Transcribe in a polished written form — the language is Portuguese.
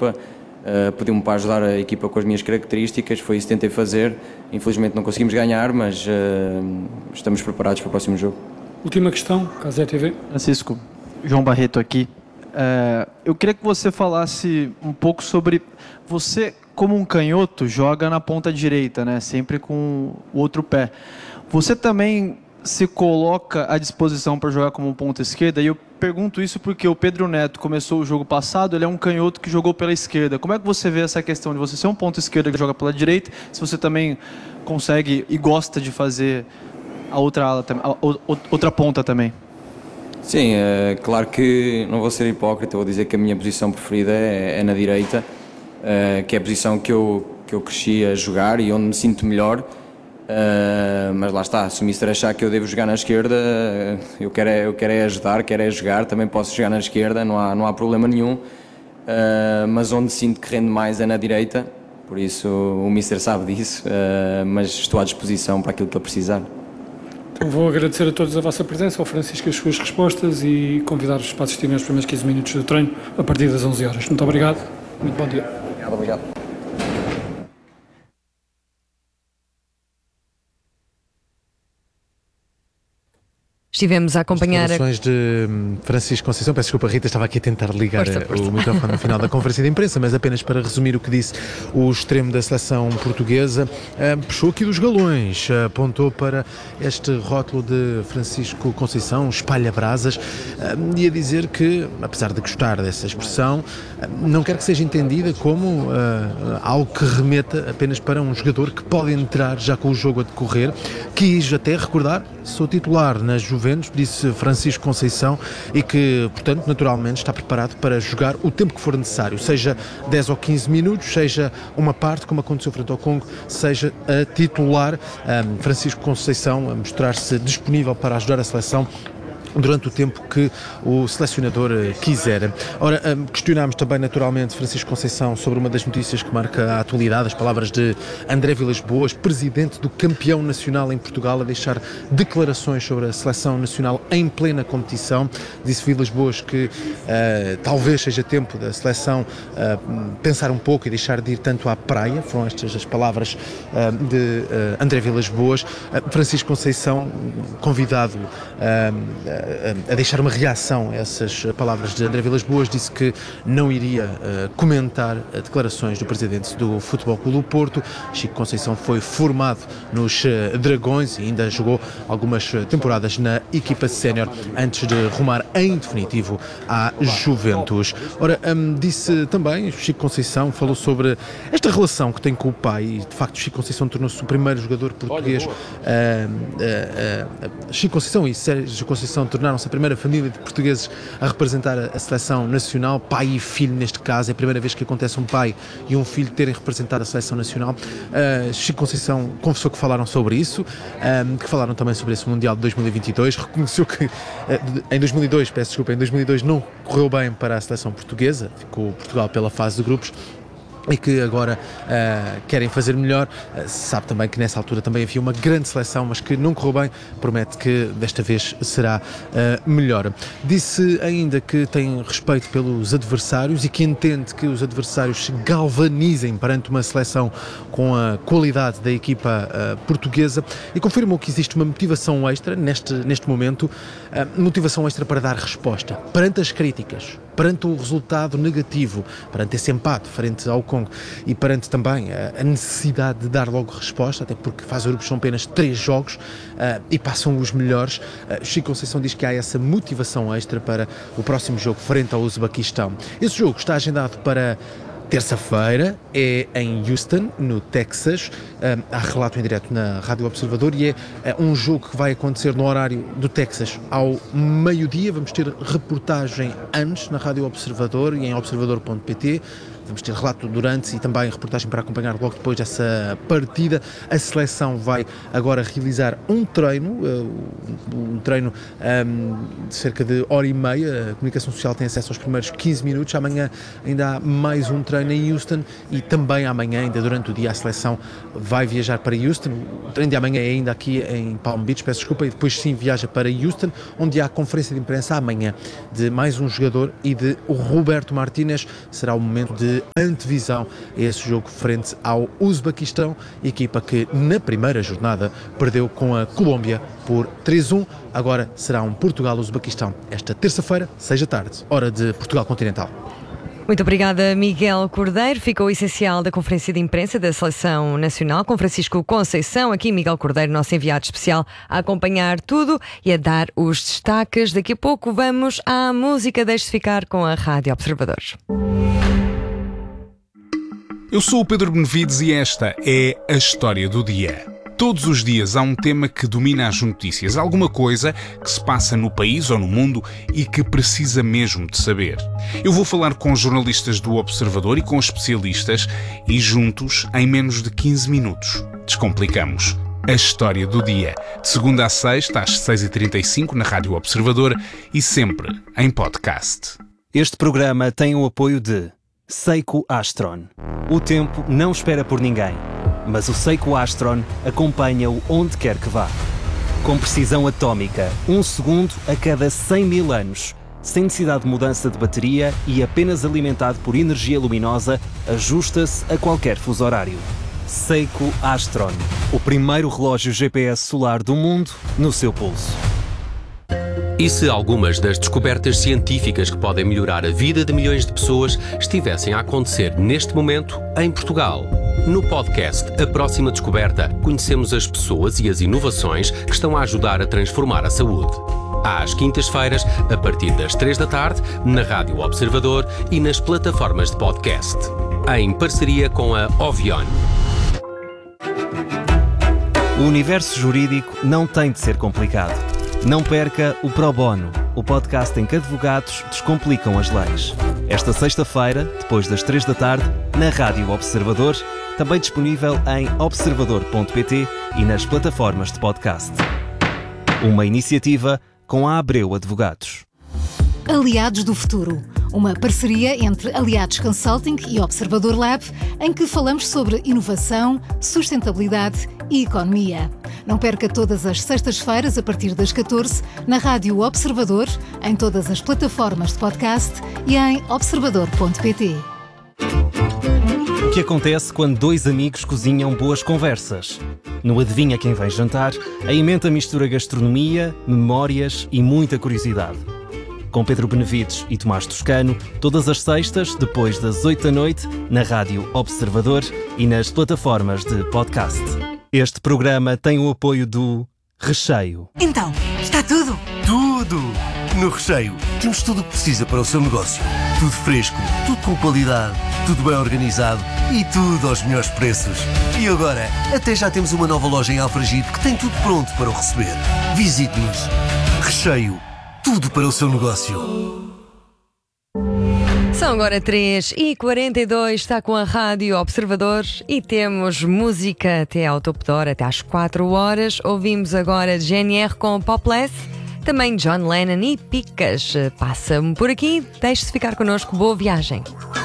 equipa, pediu-me para ajudar a equipa com as minhas características, foi isso que tentei fazer. Infelizmente não conseguimos ganhar, mas estamos preparados para o próximo jogo. Última questão, Casé TV. Francisco, João Barreto aqui. Eu queria que você falasse um pouco sobre você, como um canhoto, joga na ponta direita, né? Sempre com o outro pé. Você também se coloca à disposição para jogar como ponta esquerda? E eu pergunto isso porque o Pedro Neto começou o jogo passado, ele é um canhoto que jogou pela esquerda. Como é que você vê essa questão de você ser um ponta esquerda que joga pela direita, se você também consegue e gosta de fazer a outra ala, outra ponta também? Sim, claro que não vou ser hipócrita, vou dizer que a minha posição preferida é na direita, que é a posição que eu cresci a jogar e onde me sinto melhor. Mas lá está, se o Mister achar que eu devo jogar na esquerda, eu quero é ajudar, quero é jogar, também posso jogar na esquerda, não há problema nenhum, mas onde sinto que rende mais é na direita, por isso o Mister sabe disso, mas estou à disposição para aquilo que ele precisar. Então vou agradecer a todos a vossa presença, ao Francisco as suas respostas e convidar-vos para assistirem aos primeiros 15 minutos do treino a partir das 11 horas. Muito obrigado, muito bom dia. Obrigado. Estivemos a acompanhar as declarações de Francisco Conceição. Peço desculpa, Rita, estava aqui a tentar ligar o microfone no final da conferência de imprensa, mas apenas para resumir o que disse o extremo da seleção portuguesa, puxou aqui dos galões, apontou para este rótulo de Francisco Conceição, espalha-brasas, e a dizer que, apesar de gostar dessa expressão, não quer que seja entendida como algo que remeta apenas para um jogador que pode entrar já com o jogo a decorrer. Quis até recordar, sou titular na Juventus, disse Francisco Conceição, e que, portanto, naturalmente está preparado para jogar o tempo que for necessário, seja 10 ou 15 minutos, seja uma parte, como aconteceu frente ao Congo, seja a titular. Francisco Conceição a mostrar-se disponível para ajudar a seleção durante o tempo que o selecionador quiser. Ora, questionámos também naturalmente Francisco Conceição sobre uma das notícias que marca a atualidade, as palavras de André Vilas-Boas, presidente do campeão nacional em Portugal, a deixar declarações sobre a seleção nacional em plena competição. Disse Vilas-Boas que talvez seja tempo da seleção pensar um pouco e deixar de ir tanto à praia. Foram estas as palavras de André Vilas-Boas. Francisco Conceição, convidado a deixar uma reação a essas palavras de André Vilas-Boas, disse que não iria comentar declarações do presidente do Futebol Clube do Porto. Chico Conceição foi formado nos Dragões e ainda jogou algumas temporadas na equipa sénior antes de rumar em definitivo à Juventus. Ora, disse também, Chico Conceição falou sobre esta relação que tem com o pai e, de facto, Chico Conceição tornou-se o primeiro jogador português. Chico Conceição e Sérgio Conceição tornaram-se a primeira família de portugueses a representar a seleção nacional, pai e filho neste caso. É a primeira vez que acontece um pai e um filho terem representado a seleção nacional. Chico Conceição confessou que falaram sobre isso, que falaram também sobre esse Mundial de 2022, reconheceu que em 2002 não correu bem para a seleção portuguesa, ficou Portugal pela fase de grupos, e que agora querem fazer melhor. Sabe também que nessa altura também havia uma grande seleção, mas que não correu bem, promete que desta vez será melhor. Disse ainda que tem respeito pelos adversários e que entende que os adversários se galvanizem perante uma seleção com a qualidade da equipa portuguesa, e confirmou que existe uma motivação extra neste momento, motivação extra para dar resposta perante as críticas, perante o resultado negativo, perante esse empate frente ao Congo e perante também a necessidade de dar logo resposta, até porque faz grupos são apenas 3 jogos e passam os melhores. Chico Conceição diz que há essa motivação extra para o próximo jogo frente ao Uzbequistão. Esse jogo está agendado para terça-feira, é em Houston, no Texas. Há relato em direto na Rádio Observador e é um jogo que vai acontecer no horário do Texas ao meio-dia. Vamos ter reportagem antes na Rádio Observador e em observador.pt. Vamos ter relato durante e também reportagem para acompanhar logo depois dessa partida. A seleção vai agora realizar um treino de cerca de hora e meia. A Comunicação Social tem acesso aos primeiros 15 minutos. Amanhã ainda há mais um treino treino em Houston e também amanhã, ainda durante o dia, a seleção vai viajar para Houston. O treino de amanhã é ainda aqui em Palm Beach, peço desculpa, e depois sim viaja para Houston, onde há a conferência de imprensa amanhã de mais um jogador e de Roberto Martínez. Será o momento de antevisão a esse jogo frente ao Uzbequistão, equipa que na primeira jornada perdeu com a Colômbia por 3-1. Agora será um Portugal-Uzbequistão esta terça-feira, 6 da tarde, hora de Portugal Continental. Muito obrigada, Miguel Cordeiro. Ficou o essencial da conferência de imprensa da Seleção Nacional com Francisco Conceição. Aqui Miguel Cordeiro, nosso enviado especial, a acompanhar tudo e a dar os destaques. Daqui a pouco vamos à música. Deixe-se ficar com a Rádio Observador. Eu sou o Pedro Benevides e esta é a história do dia. Todos os dias há um tema que domina as notícias, alguma coisa que se passa no país ou no mundo e que precisa mesmo de saber. Eu vou falar com jornalistas do Observador e com especialistas e juntos, em menos de 15 minutos, descomplicamos a história do dia. De segunda a sexta, às 6h35 na Rádio Observador e sempre em podcast. Este programa tem o apoio de Seiko Astron. O tempo não espera por ninguém, mas o Seiko Astron acompanha-o onde quer que vá. Com precisão atómica, 1 segundo a cada 100 mil anos, sem necessidade de mudança de bateria e apenas alimentado por energia luminosa, ajusta-se a qualquer fuso horário. Seiko Astron, o primeiro relógio GPS solar do mundo no seu pulso. E se algumas das descobertas científicas que podem melhorar a vida de milhões de pessoas estivessem a acontecer neste momento em Portugal? No podcast A Próxima Descoberta, conhecemos as pessoas e as inovações que estão a ajudar a transformar a saúde. Às quintas-feiras, a partir das 3 da tarde, na Rádio Observador e nas plataformas de podcast. Em parceria com a Ovion. O universo jurídico não tem de ser complicado. Não perca o Pro Bono, o podcast em que advogados descomplicam as leis. Esta sexta-feira, depois das 3 da tarde, na Rádio Observador, também disponível em observador.pt e nas plataformas de podcast. Uma iniciativa com a Abreu Advogados. Aliados do Futuro, uma parceria entre Aliados Consulting e Observador Lab, em que falamos sobre inovação, sustentabilidade e economia. Não perca todas as sextas-feiras, a partir das 14, na Rádio Observador, em todas as plataformas de podcast e em observador.pt. O que acontece quando dois amigos cozinham boas conversas? No Adivinha Quem Vem Jantar, a emenda mistura gastronomia, memórias e muita curiosidade. Com Pedro Benevides e Tomás Toscano, todas as sextas, depois das 8 da noite, na Rádio Observador e nas plataformas de podcast. Este programa tem o apoio do Recheio. Então, está tudo? Tudo! No Recheio, temos tudo o que precisa para o seu negócio. Tudo fresco, tudo com qualidade, tudo bem organizado e tudo aos melhores preços. E agora, até já temos uma nova loja em Alfragide que tem tudo pronto para o receber. Visite-nos. Recheio. Tudo para o seu negócio. São agora 3h42, está com a Rádio Observador e temos música até ao topo da hora, até às 4 horas. Ouvimos agora GNR com Popless, também John Lennon e Picas. Passa-me por aqui, deixe-se ficar connosco, boa viagem.